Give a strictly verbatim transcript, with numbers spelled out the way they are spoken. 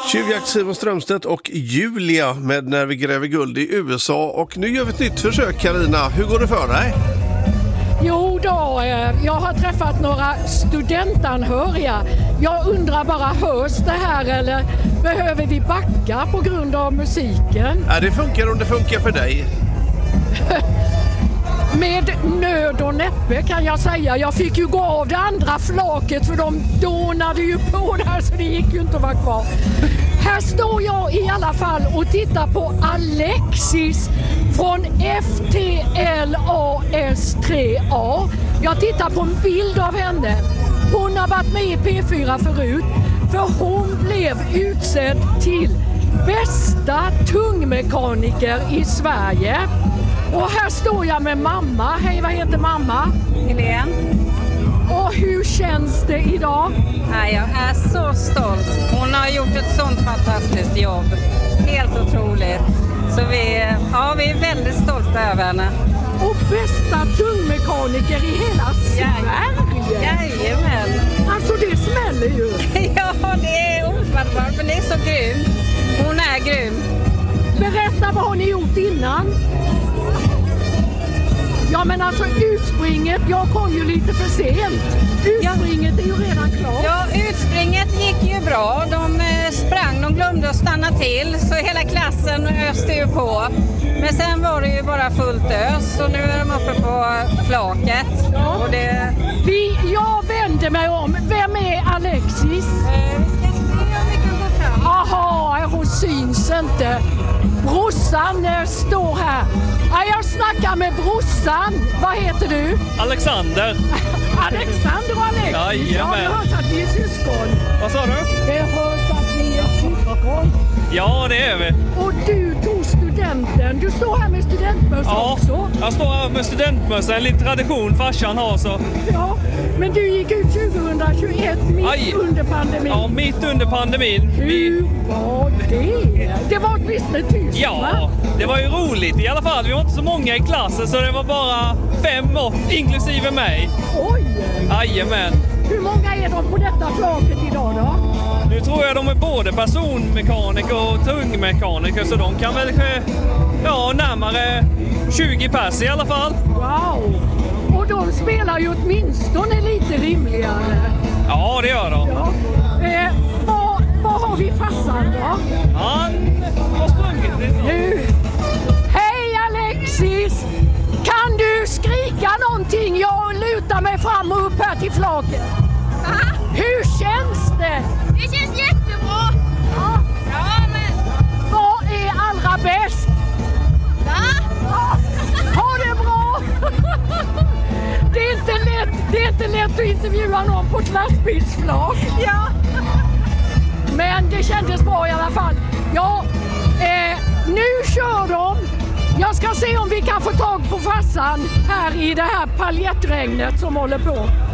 Tjuvjakt Simon Strömstedt och Julia med När vi gräver guld i U S A. Och nu gör vi ett nytt försök, Carina. Hur går det för dig? Jo då, jag har träffat några studentanhöriga. Jag undrar bara, hörs det här eller behöver vi backa på grund av musiken? Ja, det funkar om det funkar för dig. Med nöd och näppe kan jag säga. Jag fick ju gå av det andra flaket för de donade ju på där så det gick ju inte att vara kvar. Här står jag i alla fall och tittar på Alexis från F T L A S tre A. Jag tittar på en bild av henne. Hon har varit med i P fyra förut för hon blev utsedd till bästa tungmekaniker i Sverige. Och här står jag med mamma. Hej, vad heter mamma? Helene. Och hur känns det idag? Ja, jag är så stolt. Hon har gjort ett sånt fantastiskt jobb. Helt otroligt. Så vi, ja, vi är väldigt stolta över henne. Och bästa tungmekaniker i hela Sverige. Jajamän. Alltså det smäller ju. Ja, det är ofattbart, men det är så grymt. Hon är grym. Berätta, vad har ni gjort innan? Ja, men alltså utspringet, jag kom ju lite för sent. Utspringet ja. är ju redan klart. Ja, utspringet gick ju bra. De sprang, de glömde att stanna till. Så hela klassen öste ju på. Men sen var det ju bara fullt ös. Så nu är de uppe på flaket. Ja. Och det... Vi, jag vänder mig om. Vem är Alexis? Eh, vi ska se om vi kan gå fram. Jaha, hon syns inte. Brorsan står här. Ja, jag snackar med brorsan. Vad heter du? Alexander. Alexander och Alex. Jajamän. Ja, det hörs att vi är syskon. Vad sa du? Det hörs att vi är syskon. Ja, det är vi. Och du tog studenten. Du står här med studentmössa ja, också. Jag står här med studentmössa. En liten tradition farsan har så. Ja, men du gick ut tjugohundratjugoett mitt Aj. under pandemin. Ja, mitt under pandemin. Hur vi... var det? Det var åtminstone tyst, Ja, va? det var ju roligt i alla fall. Vi var inte så många i klassen så det var bara fem och inklusive mig. Oj! Jajamän. Hur många är de på detta flaket idag då? Nu tror jag de är både personmekaniker och tungmekaniker så de kan väl ja, närmare tjugo pers i alla fall. Wow! Och de spelar ju åtminstone lite rimligare. Ja, det gör de. Ja. Eh, vad, vad har vi farsan då? Han har sprungit. Nu. Hej Alexis! Kan du skrika någonting? Jag lutar mig fram och upp här till flaket. Aha. Hur känns det? Det känns jättebra. Ja. Ja, men... Vad är allra bäst? Va? Ja. Ha det bra! Det är inte lätt, det är inte lätt att intervjua någon på ett lastbilsflak. Ja. Men det kändes bra i alla fall. Ja, eh, nu kör de. Jag ska se om vi kan få tag på farsan här i det här paljettregnet som håller på.